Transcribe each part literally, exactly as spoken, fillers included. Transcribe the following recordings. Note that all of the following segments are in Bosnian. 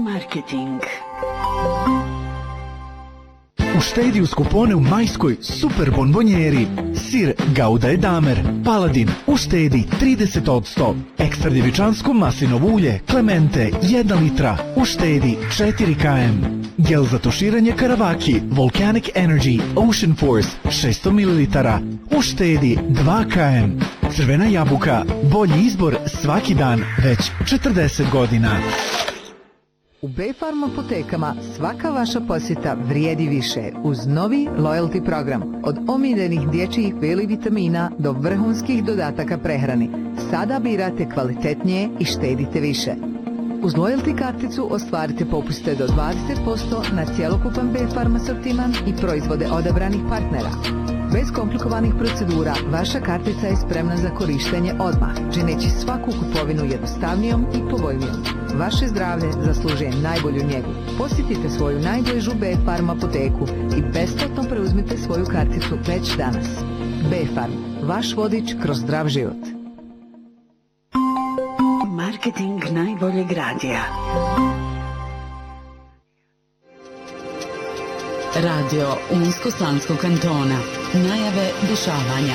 Marketing. Uštedi uz kupone u majskoj super bonbonjeri. Sir Gouda et Damer, Paladin, uštedi trideset posto. Ekstra djevičansko maslinovo ulje, Clemente, jedna litra, uštedi četiri kilograma. Gel za tuširanje Karavaki, Volcanic Energy, Ocean Force, šesto mililitara, uštedi dva kilograma. Crvena jabuka, bolji izbor svaki dan, već četrdeset godina. U B-Farm apotekama svaka vaša posjeta vrijedi više uz novi loyalty program. Od omiljenih dječjih B vitamina do vrhunskih dodataka prehrani. Sada birate kvalitetnije i štedite više. Uz loyalty karticu ostvarite popuste do dvadeset posto na cjelokupan B-Farm asortiman i proizvode odabranih partnera. Bez komplikovanih procedura, vaša kartica je spremna za korištenje odmah, čineći svaku kupovinu jednostavnijom i povoljnijom. Vaše zdravlje zaslužuje najbolju njegu. Posjetite svoju najbližu B-Farm apoteku i besplatno preuzmite svoju karticu već danas. B-Farm, vaš vodič kroz zdrav život. Marketing najboljeg radija. Radio Unsko-Sanskog kantona. Najave dešavanja.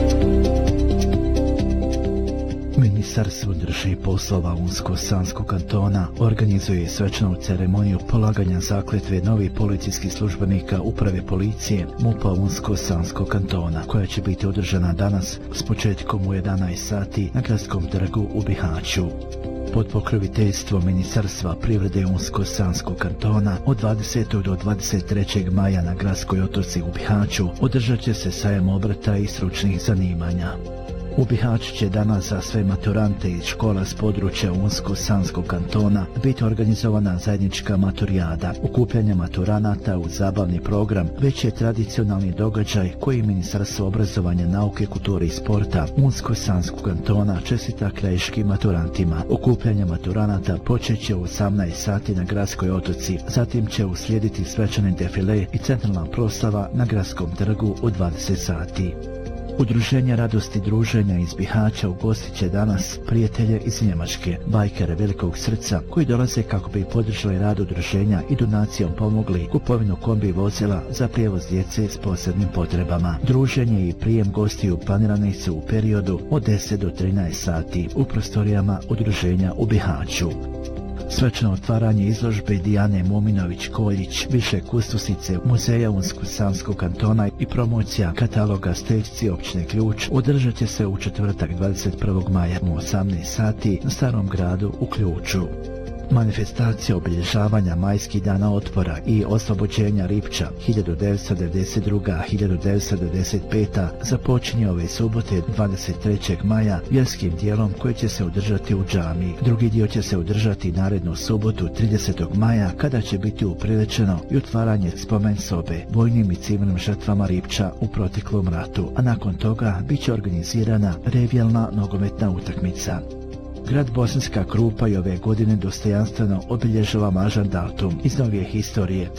Ministarstvo unutrašnjih poslova Unsko-Sanskog kantona organizuje svečanu ceremoniju polaganja zakletve novih policijskih službenika Uprave policije M U P-a Unsko-Sanskog kantona, koja će biti održana danas s početkom u jedanaest sati na Gradskom trgu u Bihaću. Pod pokroviteljstvom Ministarstva privrede Unsko-Sanskog kantona od dvadesetog do dvadeset trećeg maja na Gradskoj otoci u Bihaću održat će se sajam obrta i stručnih zanimanja. U Bihaću će danas za sve maturante iz škola s područja Unsko-Sanskog kantona biti organizovana zajednička maturijada. Okupljanje maturanata u zabavni program već je tradicionalni događaj koji Ministarstvo obrazovanja, nauke, kulture i sporta Unsko-Sanskog kantona čestita krajiškim maturantima. Okupljanje maturanata počet će u osamnaest sati na Gradskoj otoci, zatim će uslijediti svečani defile i centralna proslava na Gradskom trgu u dvadeset sati. Udruženje radosti druženja iz Bihaća ugostit će danas prijatelje iz Njemačke, bajkere velikog srca, koji dolaze kako bi podržali rad udruženja i donacijom pomogli kupovinu kombi vozila za prijevoz djece s posebnim potrebama. Druženje i prijem gostiju planirani su u periodu od deset do trinaest sati u prostorijama udruženja u Bihaću. Svečano otvaranje izložbe Dijane Mominović-Koljić, više kustosice Muzeja Unsko-Sanskog kantona i promocija kataloga Steljci općine Ključ održat će se u četvrtak dvadeset prvog maja u osamnaest sati na Starom gradu u Ključu. Manifestacija obilježavanja majskih dana otpora i oslobođenja Ripča hiljadu devetsto devedeset druge do hiljadu devetsto devedeset pete započinje ove subote dvadeset trećeg maja vjerskim dijelom koji će se održati u džamiji. Drugi dio će se održati narednu subotu tridesetog maja kada će biti upriličeno i otvaranje spomen sobe vojnim i civilnim žrtvama Ripča u proteklom ratu, a nakon toga bit će organizirana revijalna nogometna utakmica. Grad Bosanska Krupa i ove godine dostojanstveno obilježava važan datum iz novije historije,